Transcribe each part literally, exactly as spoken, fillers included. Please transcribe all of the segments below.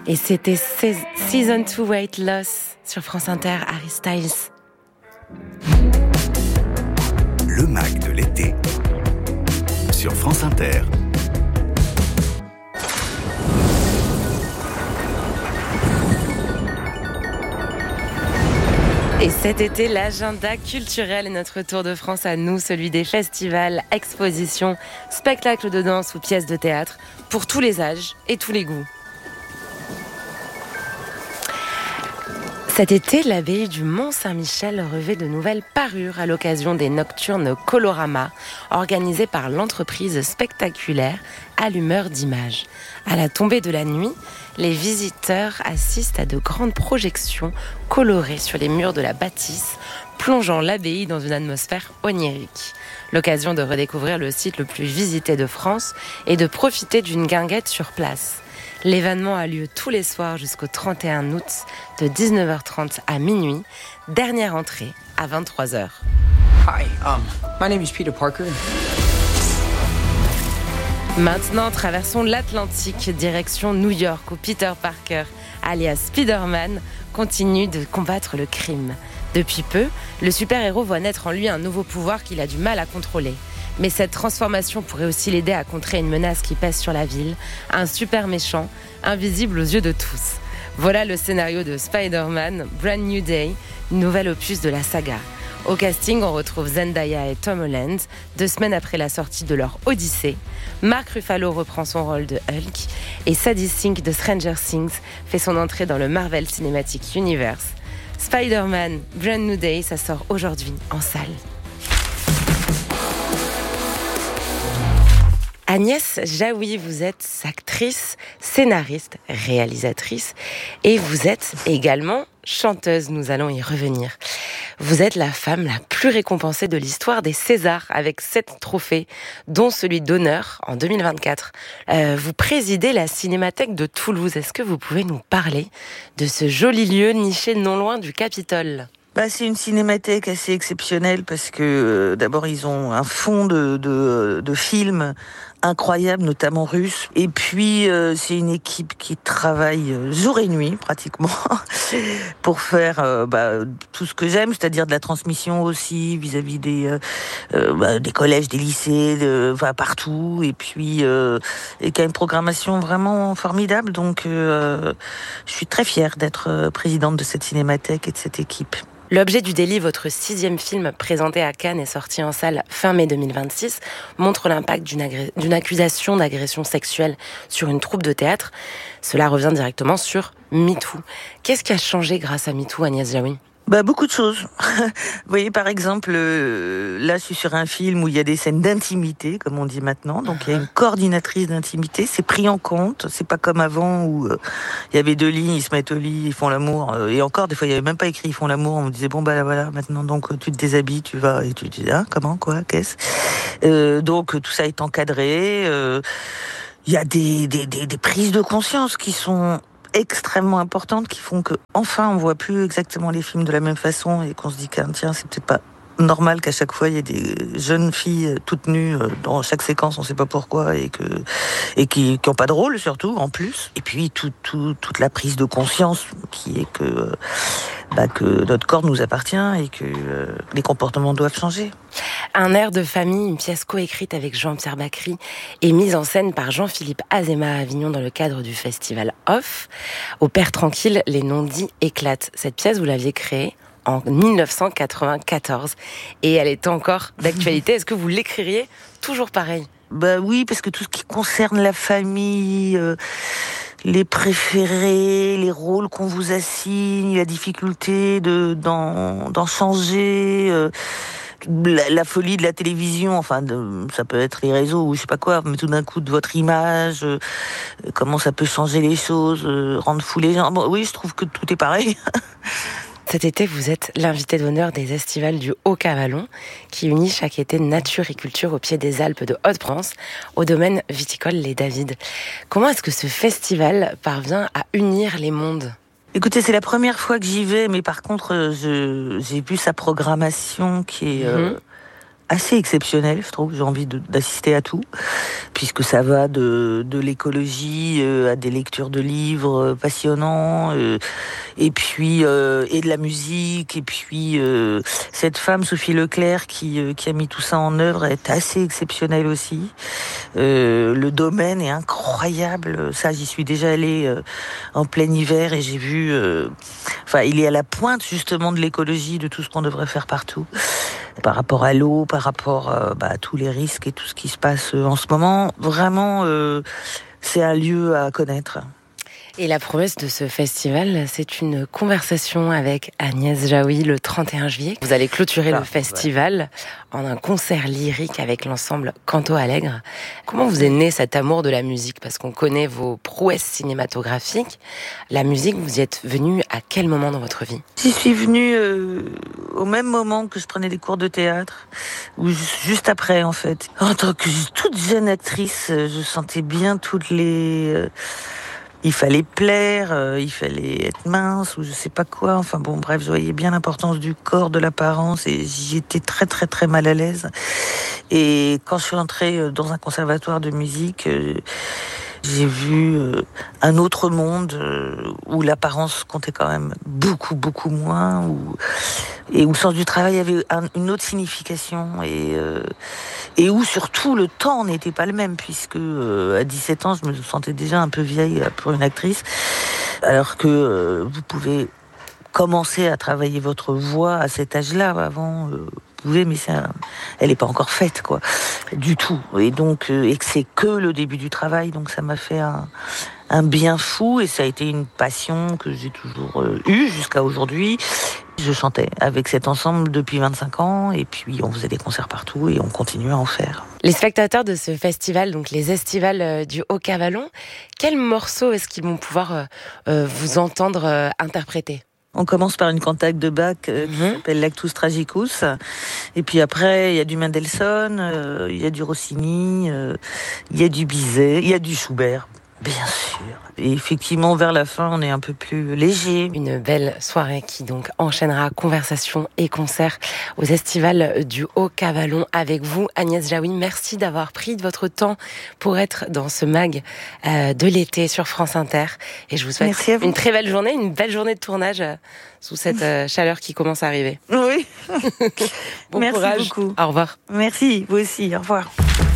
Et c'était Season deux Weight Loss sur France Inter, Harry Styles. Le Mag de l'été sur France Inter. Et cet été, l'agenda culturel est notre tour de France à nous, celui des festivals, expositions, spectacles de danse ou pièces de théâtre, pour tous les âges et tous les goûts. Cet été, l'abbaye du Mont-Saint-Michel revêt de nouvelles parures à l'occasion des nocturnes Colorama, organisées par l'entreprise spectaculaire Allumeur d'images. À la tombée de la nuit, les visiteurs assistent à de grandes projections colorées sur les murs de la bâtisse, plongeant l'abbaye dans une atmosphère onirique. L'occasion de redécouvrir le site le plus visité de France et de profiter d'une guinguette sur place. L'événement a lieu tous les soirs jusqu'au trente et un août, de dix-neuf heures trente à minuit. Dernière entrée à vingt-trois heures. Hi, um, my name is Peter Parker. Maintenant, traversons l'Atlantique, direction New York, où Peter Parker, alias Spider-Man, continue de combattre le crime. Depuis peu, le super-héros voit naître en lui un nouveau pouvoir qu'il a du mal à contrôler. Mais cette transformation pourrait aussi l'aider à contrer une menace qui pèse sur la ville, un super méchant, invisible aux yeux de tous. Voilà le scénario de Spider-Man, Brand New Day, nouvel opus de la saga. Au casting, on retrouve Zendaya et Tom Holland, deux semaines après la sortie de leur Odyssée. Mark Ruffalo reprend son rôle de Hulk et Sadie Sink de Stranger Things fait son entrée dans le Marvel Cinematic Universe. Spider-Man, Brand New Day, ça sort aujourd'hui en salle. Agnès Jaoui, vous êtes actrice, scénariste, réalisatrice et vous êtes également chanteuse, nous allons y revenir. Vous êtes la femme la plus récompensée de l'histoire des Césars avec sept trophées, dont celui d'honneur en deux mille vingt-quatre. Euh, vous présidez la Cinémathèque de Toulouse. Est-ce que vous pouvez nous parler de ce joli lieu niché non loin du Capitole ? Bah, c'est une cinémathèque assez exceptionnelle parce que euh, d'abord ils ont un fond de, de, de films incroyables, notamment russes. Et puis euh, c'est une équipe qui travaille jour et nuit pratiquement pour faire euh, bah, tout ce que j'aime, c'est-à-dire de la transmission aussi vis-à-vis des, euh, euh, bah, des collèges, des lycées, de, enfin, partout. Et puis euh, et qui a une programmation vraiment formidable. Donc euh, je suis très fière d'être présidente de cette cinémathèque et de cette équipe. L'objet du délit, votre sixième film présenté à Cannes et sorti en salle fin mai deux mille vingt-six, montre l'impact d'une, agré... d'une accusation d'agression sexuelle sur une troupe de théâtre. Cela revient directement sur MeToo. Qu'est-ce qui a changé grâce à MeToo, Agnès Jaoui ? Bah, beaucoup de choses. Vous voyez, par exemple, euh, là, je suis sur un film où il y a des scènes d'intimité, comme on dit maintenant. Donc, il y a une coordinatrice d'intimité. C'est pris en compte. C'est pas comme avant où euh, il y avait deux lignes, ils se mettent au lit, ils font l'amour. Euh, et encore, des fois, il y avait même pas écrit ils font l'amour. On me disait, bon, bah, là, voilà, maintenant, donc, tu te déshabilles, tu vas, et tu te dis, hein, comment, quoi, qu'est-ce? Euh, donc, tout ça est encadré. Euh, il y a des, des, des, des prises de conscience qui sont extrêmement importantes qui font que enfin on voit plus exactement les films de la même façon et qu'on se dit qu'un tiens c'est peut-être pas normal qu'à chaque fois il y ait des jeunes filles toutes nues dans chaque séquence, on sait pas pourquoi, et que et qui qui ont pas de rôle surtout en plus. Et puis tout, tout, toute la prise de conscience qui est que bah, que notre corps nous appartient et que euh, les comportements doivent changer. Un air de famille, une pièce coécrite avec Jean-Pierre Bacry et mise en scène par Jean-Philippe Azéma à Avignon dans le cadre du festival Off. Au Père Tranquille, les non-dits éclatent. Cette pièce, vous l'aviez créée en dix-neuf cent quatre-vingt-quatorze et elle est encore d'actualité. Est-ce que vous l'écririez toujours pareil ? Bah oui, parce que tout ce qui concerne la famille, euh, les préférés, les rôles qu'on vous assigne, la difficulté de d'en, d'en changer, euh, la, la folie de la télévision, enfin de, ça peut être les réseaux ou je sais pas quoi, mais tout d'un coup de votre image, euh, comment ça peut changer les choses, euh, rendre fou les gens. Bon, oui, je trouve que tout est pareil. Cet été, vous êtes l'invité d'honneur des estivales du Haut-Cavalon, qui unit chaque été nature et culture au pied des Alpes de Haute-Provence, au domaine viticole Les Davids. Comment est-ce que ce festival parvient à unir les mondes ? Écoutez, c'est la première fois que j'y vais, mais par contre, je, j'ai vu sa programmation qui est... Mmh. Euh, assez exceptionnel, je trouve. J'ai envie de, d'assister à tout, puisque ça va de, de l'écologie euh, à des lectures de livres euh, passionnants, euh, et puis euh, et de la musique, et puis euh, cette femme Sophie Leclerc qui euh, qui a mis tout ça en œuvre est assez exceptionnelle aussi. Euh, le domaine est incroyable. Ça, j'y suis déjà allée euh, en plein hiver et j'ai vu. Euh, enfin, il est à la pointe justement de l'écologie, de tout ce qu'on devrait faire partout. Par rapport à l'eau, par rapport euh, bah, à tous les risques et tout ce qui se passe euh, en ce moment. Vraiment, euh, c'est un lieu à connaître. Et la promesse de ce festival, c'est une conversation avec Agnès Jaoui le trente et un juillet. Vous allez clôturer ah, le festival ouais. en un concert lyrique avec l'ensemble Canto Alegre. Comment vous est né cet amour de la musique ? Parce qu'on connaît vos prouesses cinématographiques. La musique, vous y êtes venu à quel moment dans votre vie ? J'y suis venue euh, au même moment que je prenais des cours de théâtre, ou juste après en fait. En tant que toute jeune actrice, je sentais bien toutes les... Euh, Il fallait plaire, euh, il fallait être mince ou je sais pas quoi. Enfin bon, bref, je voyais bien l'importance du corps, de l'apparence et j'y étais très très très mal à l'aise. Et quand je suis entrée dans un conservatoire de musique, euh, j'ai vu euh, un autre monde euh, où l'apparence comptait quand même beaucoup beaucoup moins, où, et où le sens du travail avait un, une autre signification et euh, et où surtout le temps n'était pas le même, puisque euh, à dix-sept ans je me sentais déjà un peu vieille pour une actrice, alors que euh, vous pouvez commencer à travailler votre voix à cet âge-là. Avant, euh, vous pouvez, mais ça, elle n'est pas encore faite, quoi, du tout. Et donc, euh, et que c'est que le début du travail, donc ça m'a fait un, un bien fou, et ça a été une passion que j'ai toujours euh, eue jusqu'à aujourd'hui. Je chantais avec cet ensemble depuis vingt-cinq ans, et puis on faisait des concerts partout, et on continue à en faire. Les spectateurs de ce festival, donc les Estivales du Haut-Cavallon, quels morceaux est-ce qu'ils vont pouvoir euh, euh, vous entendre euh, interpréter ? On commence par une cantate de Bach euh, qui mmh. s'appelle Lactus Tragicus. Et puis après, il y a du Mendelssohn, euh, il y a du Rossini, euh, il y a du Bizet, il y a du Schubert, bien sûr. Et effectivement, vers la fin, on est un peu plus léger. Une belle soirée qui donc enchaînera conversation et concert aux Estivales du Haut-Cavallon avec vous, Agnès Jaoui. Merci d'avoir pris de votre temps pour être dans ce mag euh, de l'été sur France Inter. Et je vous souhaite vous. une très belle journée, une belle journée de tournage euh, sous cette euh, chaleur qui commence à arriver. Oui. Bon Merci courage. beaucoup. Au revoir. Merci, vous aussi. Au revoir.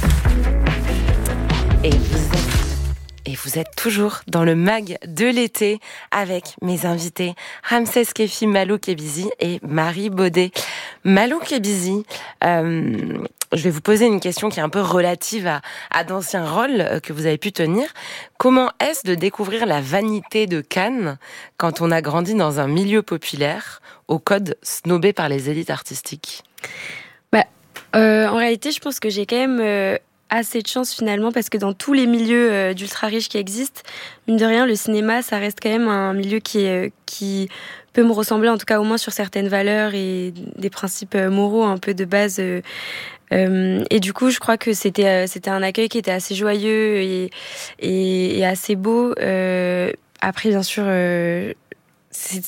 Et vous êtes Et vous êtes toujours dans le mag de l'été avec mes invités Ramsès Kefi, Malou Kebizi et Marie Baudet. Malou Kebizi, euh, je vais vous poser une question qui est un peu relative à, à d'anciens rôles que vous avez pu tenir. Comment est-ce de découvrir la vanité de Cannes quand on a grandi dans un milieu populaire au code snobé par les élites artistiques ? Bah, euh, en réalité, je pense que j'ai quand même... Euh assez de chance finalement, parce que dans tous les milieux euh, d'ultra riches qui existent, mine de rien, le cinéma, ça reste quand même un milieu qui, est, euh, qui peut me ressembler, en tout cas au moins sur certaines valeurs et des principes euh, moraux un peu de base. Euh, euh, et du coup, je crois que c'était, euh, c'était un accueil qui était assez joyeux et, et, et assez beau. Euh, après, bien sûr... Euh, C'est,